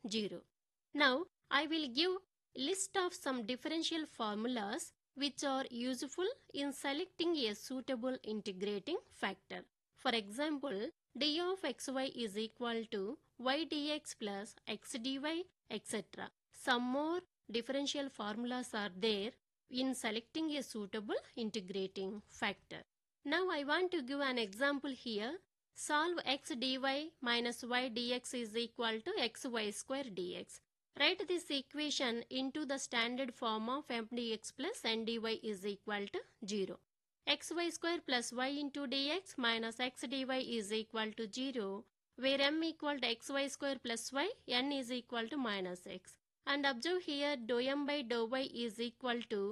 0. Now, I will give list of some differential formulas which are useful in selecting a suitable integrating factor. For example, d of xy is equal to y dx plus x dy, etc. Some more differential formulas are there in selecting a suitable integrating factor. Now I want to give an example here. Solve x dy minus y dx is equal to xy square dx. Write this equation into the standard form of m dx plus n dy is equal to 0. xy square plus y into dx minus x dy is equal to 0, where m equal to xy square plus y, n is equal to minus x. And observe here dou m by dou y is equal to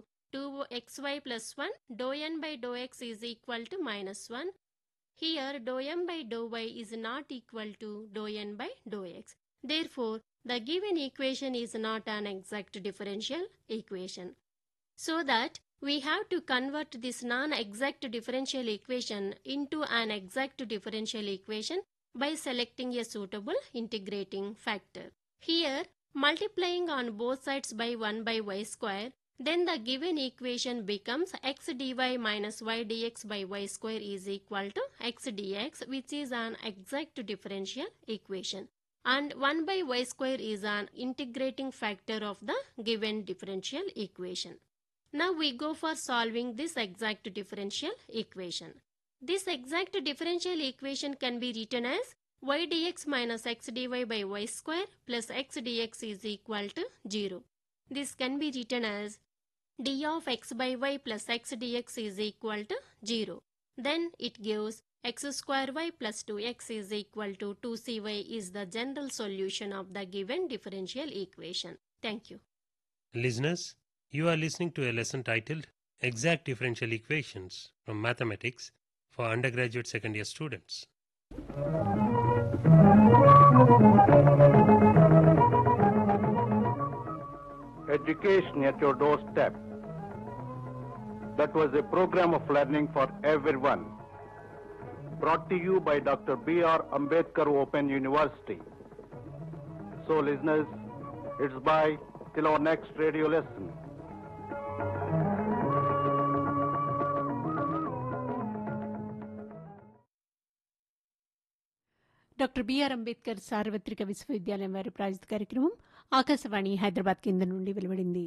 2xy plus 1, dou n by dou x is equal to minus 1. Here dou m by dou y is not equal to dou n by dou x. Therefore, the given equation is not an exact differential equation. So that we have to convert this non-exact differential equation into an exact differential equation by selecting a suitable integrating factor. Here, multiplying on both sides by 1 by y square, then the given equation becomes x dy minus y dx by y square is equal to x dx, which is an exact differential equation. And 1 by y square is an integrating factor of the given differential equation. Now we go for solving this exact differential equation. This exact differential equation can be written as y dx minus x dy by y square plus x dx is equal to 0. This can be written as d of x by y plus x dx is equal to 0. Then it gives x square y plus 2x is equal to 2cy is the general solution of the given differential equation. Thank you. Listeners, you are listening to a lesson titled Exact Differential Equations from Mathematics for undergraduate second year students. Education at your doorstep. That was a program of learning for everyone. Brought to you by Dr. B.R. Ambedkar Open University. So listeners, it's bye till our next radio lesson. Doctor BR Ambedkar సార్వత్రిక విశ్వవిద్యాలయం వారి ప్రాయోజిత కార్యక్రమం ఆకాశవాణి హైదరాబాద్ కేంద్రం నుండి వెలువడింది.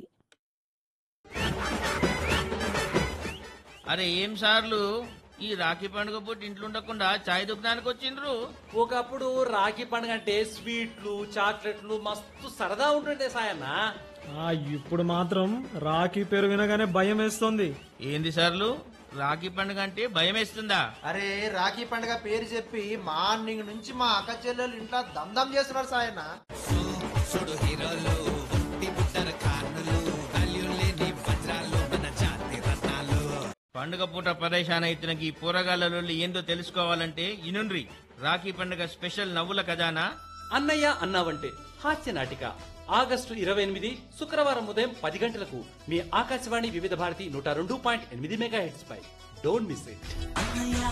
అరే ఏం సార్లు ఈ రాఖీ పండుగ పూట ఇంట్లో ఉండకుండా చాయ్ దుకాణానికి వచ్చిండ్రు. ఒకప్పుడు రాఖీ పండుగ అంటే స్వీట్లు చాక్లెట్లు మస్తు సరదా ఉంటుండే సాయన్న. ఇప్పుడు మాత్రం రాఖీ పేరు వినగానే భయం వేస్తుంది. ఏంది సార్లు రాఖీ పండుగ అంటే భయం వేస్తుందా? అరే రాఖీ పండుగ పేరు చెప్పి మార్నింగ్ నుంచి మా అక్క చెల్లెలు ఇంట్లో దందం చేస్తున్నారు సాయన్న. పండుగ పూట పరేషాన్ అయితున్న ఈ పోరగాళ్ళలో ఏందో తెలుసుకోవాలంటే ఇనుండ్రి రాఖీ పండుగ స్పెషల్ నవ్వుల ఖజానా అన్నయ్య అన్నావంటే హాస్య నాటిక ఆగస్టు 28 శుక్రవారం ఉదయం 10 గంటలకు మీ ఆకాశవాణి వివిధ Bharati 102.8 megahertz pi. Don't miss it.